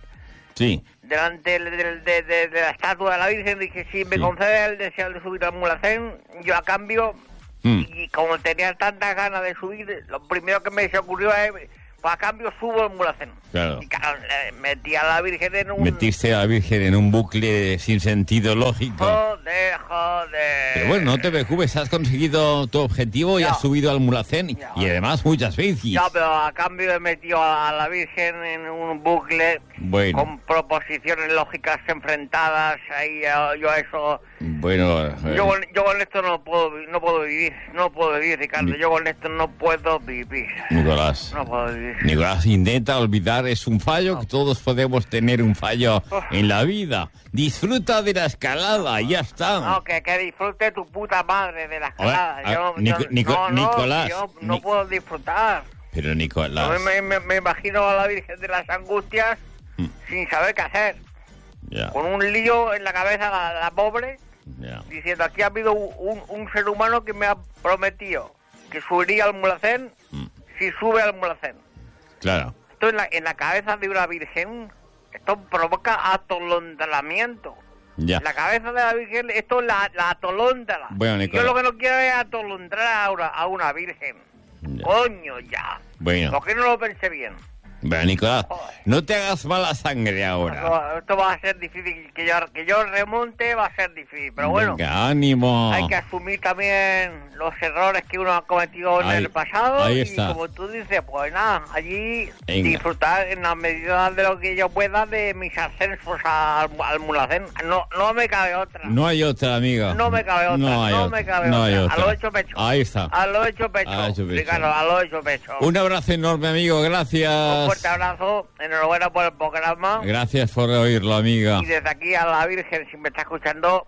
Sí. delante de, de, de, de, de la estatua de la Virgen, dije, si me Sí. concede el deseo de subir al mulacén, yo a cambio, Mm. y como tenía tantas ganas de subir, lo primero que me se ocurrió es, pues a cambio subo al mulacén. Claro. Y claro, eh, metí a la Virgen en un... Metiste a la Virgen en un bucle sin sentido lógico. Joder, joder. Pero bueno, no te preocupes, has conseguido tu objetivo y Ya. has subido al mulacén. Ya. Y además muchas veces. Ya, pero a cambio he metido a la Virgen en un bucle Bueno. con proposiciones lógicas enfrentadas. Ahí yo, yo eso... Bueno, eh, Yo con, yo con esto no puedo, vi- no puedo vivir, no puedo vivir, Ricardo. Ni- Yo con esto no puedo vivir. Nicolás. No puedo vivir. Nicolás, intenta olvidar, es un fallo, que todos podemos tener un fallo en la vida. Disfruta de la escalada, ya está. No, que, que disfrute tu puta madre de la A ver, escalada. a- Yo, Nico- yo- Nico- no, no, Nicolás, yo no Ni- puedo disfrutar. Pero Yo Nicolás, me, me- me imagino a la Virgen de las Angustias Mm. sin saber qué hacer. ya, Con un lío en la cabeza, la, la pobre, ya. diciendo, aquí ha habido un, un ser humano que me ha prometido que subiría al mulacén Mm. si sube al mulacén. Claro, Esto en la, en la cabeza de una virgen, esto provoca atolondramiento. ya. La cabeza de la virgen, esto la, la atolóndra. Bueno, Y yo Nicolás. lo que no quiero es atolondrar a una, a una virgen. Ya. Coño, ya. Bueno. ¿Por qué no lo pensé bien? Bueno, Nicolás, no te hagas mala sangre ahora. Esto, esto va a ser difícil, que yo, que yo remonte va a ser difícil, pero bueno. Venga, ánimo. Hay que asumir también los errores que uno ha cometido en Ahí- el pasado ahí y está. como tú dices, pues nada, allí Venga. disfrutar en la medida de lo que yo pueda de mis ascensos al, al mulacén. No, no me cabe otra. No hay otra, amigo. No me cabe otra, No, hay no otra. me cabe No hay otra. otra. A lo hecho pecho. Ahí está. A lo hecho pecho. A lo hecho pecho. Ricardo, a lo hecho pecho. Un abrazo enorme, amigo. Un Gracias. fuerte abrazo, enhorabuena por el programa. Gracias por oírlo, amiga. Y desde aquí a la Virgen, si me está escuchando,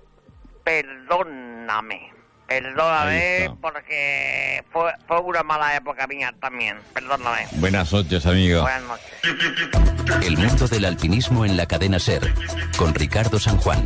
perdóname. Ahí Perdóname está. porque fue, fue una mala época mía también. Perdóname. Buenas noches, amigo. Buenas noches. El mundo del alpinismo en la cadena SER, con Ricardo San Juan.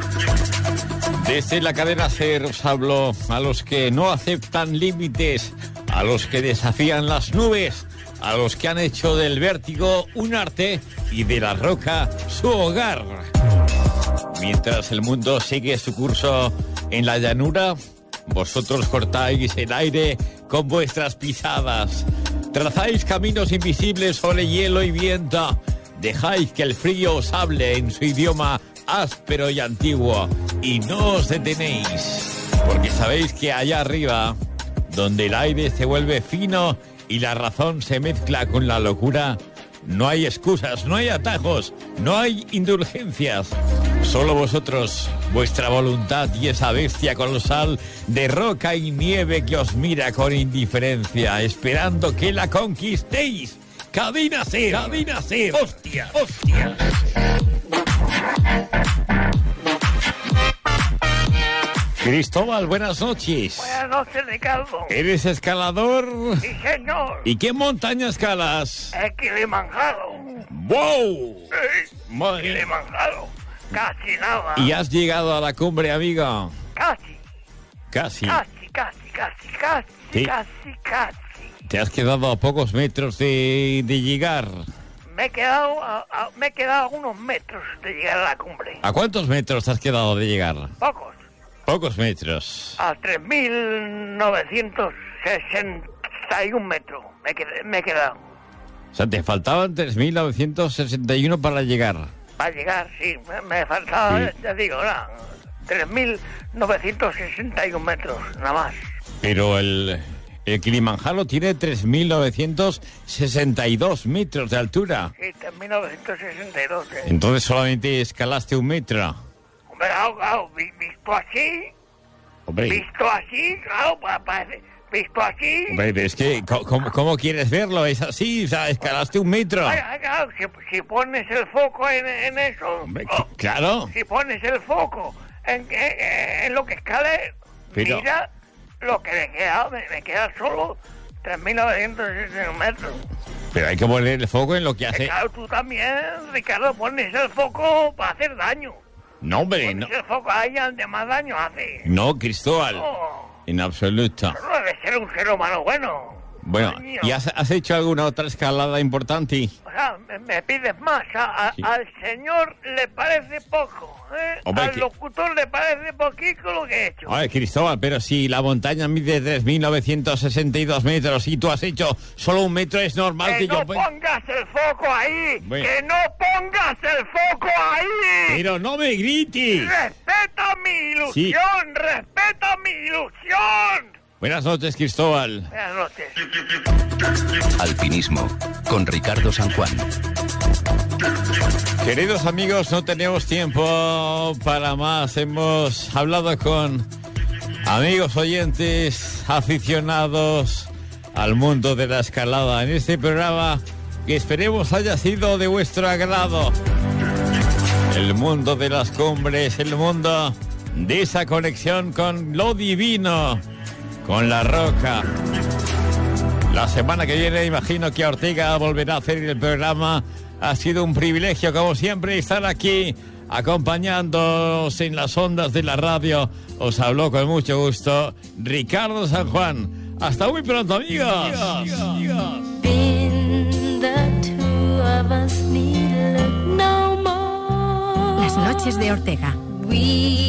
Desde la cadena SER os hablo a los que no aceptan límites, a los que desafían las nubes, a los que han hecho del vértigo un arte y de la roca su hogar. Mientras el mundo sigue su curso en la llanura, vosotros cortáis el aire con vuestras pisadas. Trazáis caminos invisibles sobre hielo y viento. Dejáis que el frío os hable en su idioma áspero y antiguo. Y no os detenéis, porque sabéis que allá arriba, donde el aire se vuelve fino y la razón se mezcla con la locura, no hay excusas, no hay atajos, no hay indulgencias. Solo vosotros, vuestra voluntad y esa bestia colosal de roca y nieve que os mira con indiferencia, esperando que la conquistéis. ¡Cadena SER! ¡Cadena SER! ¡Hostia! ¡Hostia! Cristóbal, buenas noches. Buenas noches, Ricardo. ¿Eres escalador? Sí, señor. ¿Y qué montaña escalas? Es Kilimanjaro. ¡Wow! Sí, Madre- Kilimanjaro. Casi nada. ¿Y has llegado a la cumbre, amiga? Casi, Casi. casi, casi, casi, casi, Sí. casi, casi. Te has quedado a pocos metros de, de llegar. Me he quedado a, a- me he quedado a unos metros de llegar a la cumbre. ¿A cuántos metros te has quedado de llegar? Pocos. Pocos metros. A tres mil novecientos sesenta y un metros me, quedé- me he quedado. O sea, te faltaban tres mil novecientos sesenta y uno para llegar. Para llegar, sí, me, me faltaba, Sí. ya digo, nada, tres mil novecientos sesenta y un metros, nada más. Pero el, el Kilimanjaro tiene tres mil novecientos sesenta y dos metros de altura. Sí, tres mil novecientos sesenta y dos. Eh. Entonces solamente escalaste un metro. Hombre, claro, claro, vi- visto así, Hombre, visto así, claro, pa- parece, visto así. hombre, pero es que, co- ¿cómo, cómo quieres verlo? Es así, o sea, escalaste un metro. Ay, ay, claro, si, si pones el foco en, en eso, Hombre, oh, claro. si pones el foco en, en, en lo que escalé, Pero- mira lo que me queda, me, me queda solo tres mil novecientos sesenta y un metros. Pero hay que poner el foco en lo que Eh, hace. Claro, tú también, Ricardo, pones el foco para hacer daño. No, hombre, no. Pones el foco ahí donde más daño hace. No, Cristóbal. No, En absoluto. no debe ser un ser humano bueno. Bueno, ¿y has, has hecho alguna otra escalada importante? O sea, me, me pides más. A, a, Sí. Al señor le parece poco, ¿eh? Hombre, Al que- locutor le parece poquito lo que he hecho. Ay, Cristóbal, pero si la montaña mide tres mil novecientos sesenta y dos metros y tú has hecho solo un metro, es normal que, que yo... no pongas el foco ahí. Bueno. Que no pongas el foco ahí. Pero no me grites. Respeta mi ilusión. Respeta mi ilusión. Buenas noches, Cristóbal. Buenas noches. Alpinismo con Ricardo San Juan. Queridos amigos, no tenemos tiempo para más. Hemos hablado con amigos oyentes, aficionados al mundo de la escalada en este programa que esperemos haya sido de vuestro agrado. El mundo de las cumbres, el mundo de esa conexión con lo divino, con la roca. La semana que viene imagino que Ortega volverá a hacer el programa. Ha sido un privilegio, como siempre, estar aquí acompañándoos en las ondas de la radio. Os habló con mucho gusto Ricardo San Juan. Hasta muy pronto, amigos. Las noches de Ortega.